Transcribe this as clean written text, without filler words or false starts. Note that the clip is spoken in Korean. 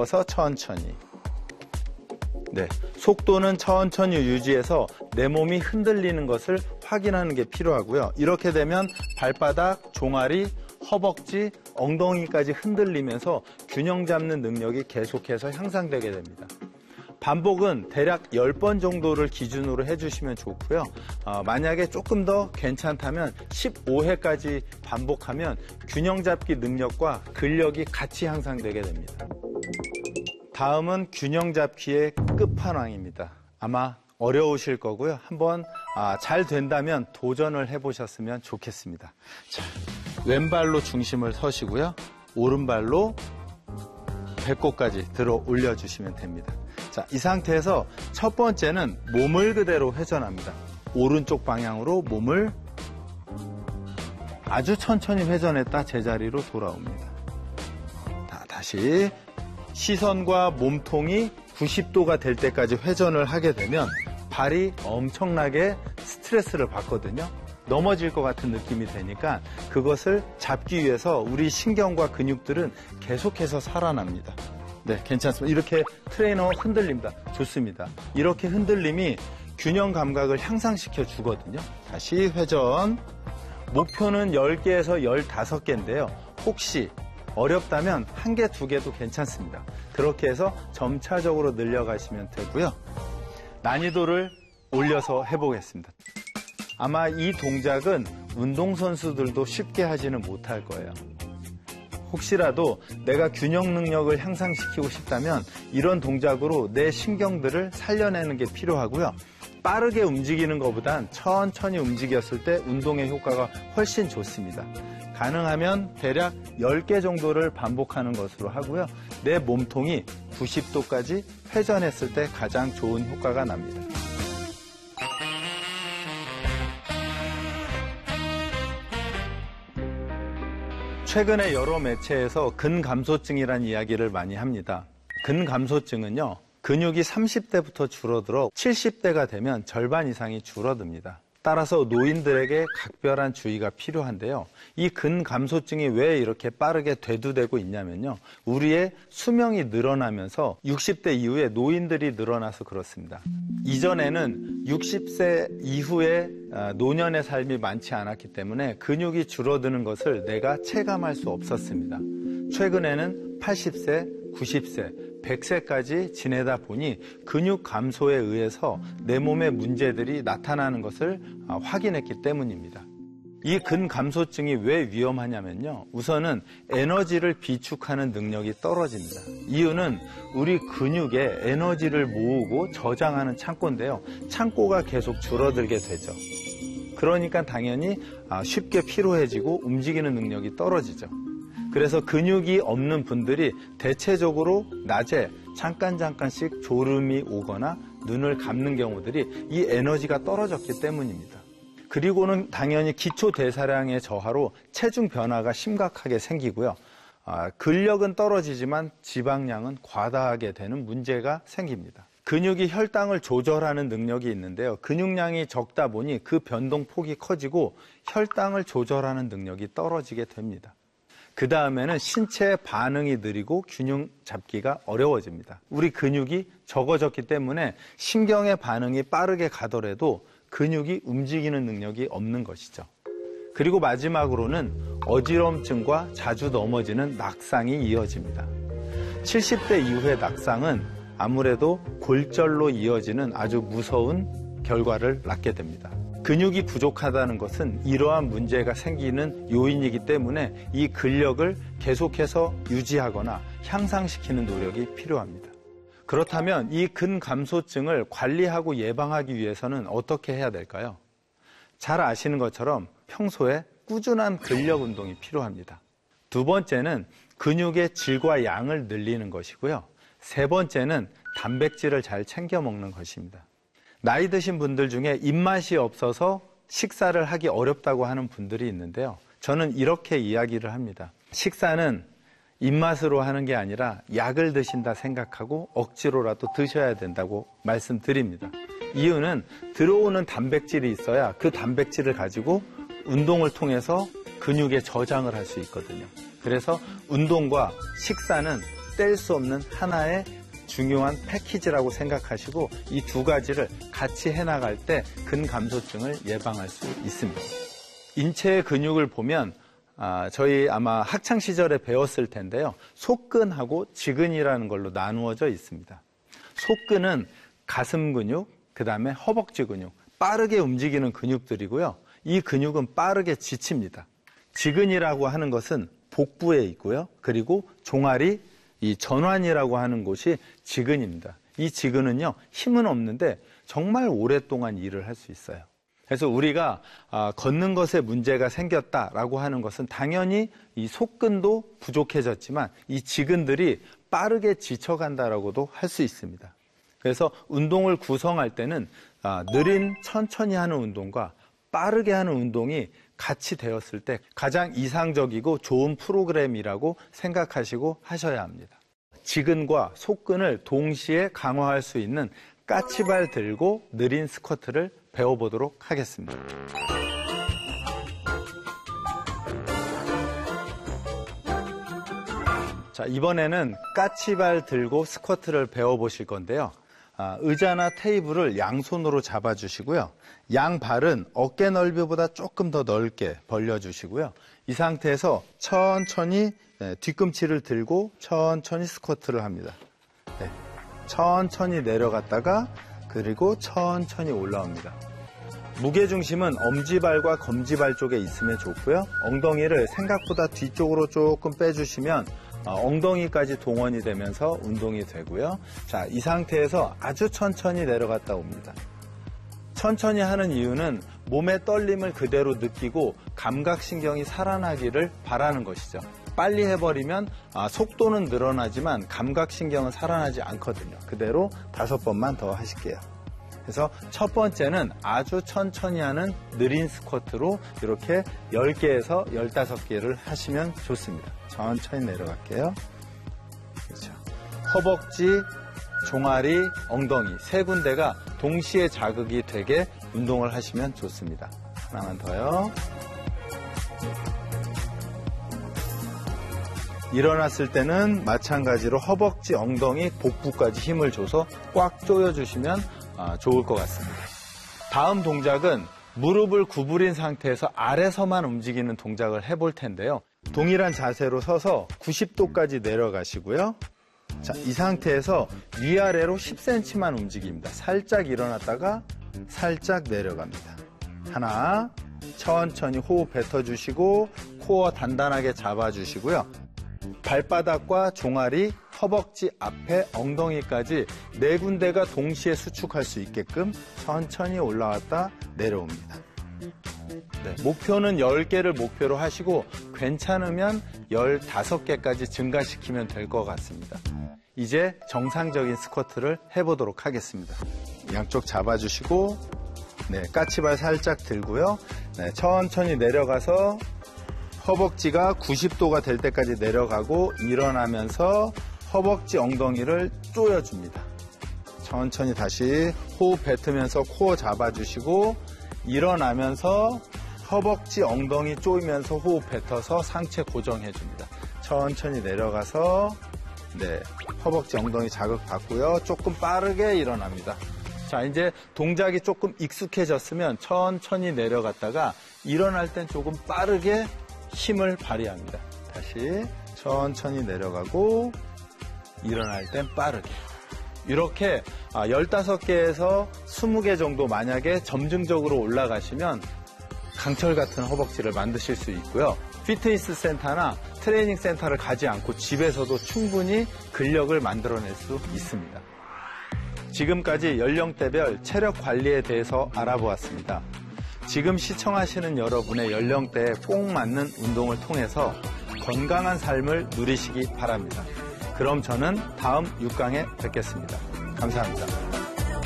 세워서 천천히. 네, 속도는 천천히 유지해서 내 몸이 흔들리는 것을 확인하는 게 필요하고요. 이렇게 되면 발바닥, 종아리, 허벅지, 엉덩이까지 흔들리면서 균형 잡는 능력이 계속해서 향상되게 됩니다. 반복은 대략 10번 정도를 기준으로 해주시면 좋고요. 만약에 조금 더 괜찮다면 15회까지 반복하면 균형 잡기 능력과 근력이 같이 향상되게 됩니다. 다음은 균형 잡기의 끝판왕입니다. 아마 어려우실 거고요. 한번 잘 된다면 도전을 해보셨으면 좋겠습니다. 자, 왼발로 중심을 서시고요. 오른발로 배꼽까지 들어 올려주시면 됩니다. 자, 이 상태에서 첫 번째는 몸을 그대로 회전합니다. 오른쪽 방향으로 몸을 아주 천천히 회전했다 제자리로 돌아옵니다. 다시 시선과 몸통이 90도가 될 때까지 회전을 하게 되면 발이 엄청나게 스트레스를 받거든요. 넘어질 것 같은 느낌이 되니까 그것을 잡기 위해서 우리 신경과 근육들은 계속해서 살아납니다. 네, 괜찮습니다. 이렇게 트레이너 흔들립니다. 좋습니다. 이렇게 흔들림이 균형 감각을 향상시켜 주거든요. 다시 회전. 목표는 10개에서 15개인데요. 혹시 어렵다면 1개, 2개도 괜찮습니다. 그렇게 해서 점차적으로 늘려가시면 되고요. 난이도를 올려서 해보겠습니다. 아마 이 동작은 운동선수들도 쉽게 하지는 못할 거예요. 혹시라도 내가 균형 능력을 향상시키고 싶다면 이런 동작으로 내 신경들을 살려내는 게 필요하고요. 빠르게 움직이는 것보단 천천히 움직였을 때 운동의 효과가 훨씬 좋습니다. 가능하면 대략 10개 정도를 반복하는 것으로 하고요. 내 몸통이 90도까지 회전했을 때 가장 좋은 효과가 납니다. 최근에 여러 매체에서 근감소증이라는 이야기를 많이 합니다. 근감소증은요, 근육이 30대부터 줄어들어 70대가 되면 절반 이상이 줄어듭니다. 따라서 노인들에게 각별한 주의가 필요한데요. 이 근감소증이 왜 이렇게 빠르게 되도되고 있냐면요. 우리의 수명이 늘어나면서 60대 이후에 노인들이 늘어나서 그렇습니다. 이전에는 60세 이후에 노년의 삶이 많지 않았기 때문에 근육이 줄어드는 것을 내가 체감할 수 없었습니다. 최근에는 80세, 90세, 100세까지 지내다 보니 근육 감소에 의해서 내 몸에 문제들이 나타나는 것을 확인했기 때문입니다. 이 근감소증이 왜 위험하냐면요. 우선은 에너지를 비축하는 능력이 떨어집니다. 이유는 우리 근육에 에너지를 모으고 저장하는 창고인데요. 창고가 계속 줄어들게 되죠. 그러니까 당연히 쉽게 피로해지고 움직이는 능력이 떨어지죠. 그래서 근육이 없는 분들이 대체적으로 낮에 잠깐씩 졸음이 오거나 눈을 감는 경우들이 이 에너지가 떨어졌기 때문입니다. 그리고는 당연히 기초대사량의 저하로 체중 변화가 심각하게 생기고요. 근력은 떨어지지만 지방량은 과다하게 되는 문제가 생깁니다. 근육이 혈당을 조절하는 능력이 있는데요. 근육량이 적다 보니 그 변동폭이 커지고 혈당을 조절하는 능력이 떨어지게 됩니다. 그 다음에는 신체의 반응이 느리고 균형 잡기가 어려워집니다. 우리 근육이 적어졌기 때문에 신경의 반응이 빠르게 가더라도 근육이 움직이는 능력이 없는 것이죠. 그리고 마지막으로는 어지럼증과 자주 넘어지는 낙상이 이어집니다. 70대 이후의 낙상은 아무래도 골절로 이어지는 아주 무서운 결과를 낳게 됩니다. 근육이 부족하다는 것은 이러한 문제가 생기는 요인이기 때문에 이 근력을 계속해서 유지하거나 향상시키는 노력이 필요합니다. 그렇다면 이 근감소증을 관리하고 예방하기 위해서는 어떻게 해야 될까요? 잘 아시는 것처럼 평소에 꾸준한 근력 운동이 필요합니다. 두 번째는 근육의 질과 양을 늘리는 것이고요. 세 번째는 단백질을 잘 챙겨 먹는 것입니다. 나이 드신 분들 중에 입맛이 없어서 식사를 하기 어렵다고 하는 분들이 있는데요. 저는 이렇게 이야기를 합니다. 식사는 입맛으로 하는 게 아니라 약을 드신다 생각하고 억지로라도 드셔야 된다고 말씀드립니다. 이유는 들어오는 단백질이 있어야 그 단백질을 가지고 운동을 통해서 근육에 저장을 할 수 있거든요. 그래서 운동과 식사는 뗄 수 없는 하나의 중요한 패키지라고 생각하시고 이 두 가지를 같이 해나갈 때 근감소증을 예방할 수 있습니다. 인체의 근육을 보면 저희 아마 학창시절에 배웠을 텐데요. 속근하고 지근이라는 걸로 나누어져 있습니다. 속근은 가슴 근육, 그 다음에 허벅지 근육, 빠르게 움직이는 근육들이고요. 이 근육은 빠르게 지칩니다. 지근이라고 하는 것은 복부에 있고요. 그리고 종아리, 이 전완이라고 하는 곳이 지근입니다. 이 지근은요, 힘은 없는데 정말 오랫동안 일을 할 수 있어요. 그래서 우리가 걷는 것에 문제가 생겼다라고 하는 것은 당연히 이 속근도 부족해졌지만 이 지근들이 빠르게 지쳐간다라고도 할 수 있습니다. 그래서 운동을 구성할 때는 느린 천천히 하는 운동과 빠르게 하는 운동이 같이 되었을 때 가장 이상적이고 좋은 프로그램이라고 생각하시고 하셔야 합니다. 지근과 속근을 동시에 강화할 수 있는 까치발 들고 느린 스쿼트를 배워보도록 하겠습니다. 자, 이번에는 까치발 들고 스쿼트를 배워보실 건데요. 의자나 테이블을 양손으로 잡아주시고요. 양발은 어깨 넓이보다 조금 더 넓게 벌려주시고요. 이 상태에서 천천히 뒤꿈치를 들고 천천히 스쿼트를 합니다. 네. 천천히 내려갔다가 그리고 천천히 올라옵니다. 무게중심은 엄지발과 검지발 쪽에 있으면 좋고요. 엉덩이를 생각보다 뒤쪽으로 조금 빼주시면 엉덩이까지 동원이 되면서 운동이 되고요. 자, 이 상태에서 아주 천천히 내려갔다 옵니다. 천천히 하는 이유는 몸의 떨림을 그대로 느끼고 감각신경이 살아나기를 바라는 것이죠. 빨리 해버리면 속도는 늘어나지만 감각신경은 살아나지 않거든요. 그대로 5번만 더 하실게요. 그래서 첫 번째는 아주 천천히 하는 느린 스쿼트로 이렇게 10개에서 15개를 하시면 좋습니다. 천천히 내려갈게요. 그렇죠. 허벅지, 종아리, 엉덩이 세 군데가 동시에 자극이 되게 운동을 하시면 좋습니다. 하나만 더요. 일어났을 때는 마찬가지로 허벅지, 엉덩이, 복부까지 힘을 줘서 꽉 조여주시면 좋을 것 같습니다. 다음 동작은 무릎을 구부린 상태에서 아래서만 움직이는 동작을 해볼 텐데요. 동일한 자세로 서서 90도까지 내려가시고요. 자, 이 상태에서 위아래로 10cm만 움직입니다. 살짝 일어났다가 살짝 내려갑니다. 하나, 천천히 호흡 뱉어주시고 코어 단단하게 잡아주시고요. 발바닥과 종아리, 허벅지 앞에 엉덩이까지 네 군데가 동시에 수축할 수 있게끔 천천히 올라왔다 내려옵니다. 네, 목표는 10개를 목표로 하시고 괜찮으면 15개까지 증가시키면 될 것 같습니다. 이제 정상적인 스쿼트를 해보도록 하겠습니다. 양쪽 잡아주시고 네, 까치발 살짝 들고요. 네, 천천히 내려가서 허벅지가 90도가 될 때까지 내려가고 일어나면서 허벅지 엉덩이를 조여줍니다. 천천히 다시 호흡 뱉으면서 코어 잡아주시고 일어나면서 허벅지 엉덩이 조이면서 호흡 뱉어서 상체 고정해줍니다. 천천히 내려가서 네, 허벅지 엉덩이 자극받고요. 조금 빠르게 일어납니다. 자, 이제 동작이 조금 익숙해졌으면 천천히 내려갔다가 일어날 땐 조금 빠르게 힘을 발휘합니다. 다시 천천히 내려가고 일어날 땐 빠르게. 이렇게 15개에서 20개 정도 만약에 점증적으로 올라가시면 강철 같은 허벅지를 만드실 수 있고요. 피트니스 센터나 트레이닝 센터를 가지 않고 집에서도 충분히 근력을 만들어낼 수 있습니다. 지금까지 연령대별 체력 관리에 대해서 알아보았습니다. 지금 시청하시는 여러분의 연령대에 꼭 맞는 운동을 통해서 건강한 삶을 누리시기 바랍니다. 그럼 저는 다음 6강에 뵙겠습니다. 감사합니다.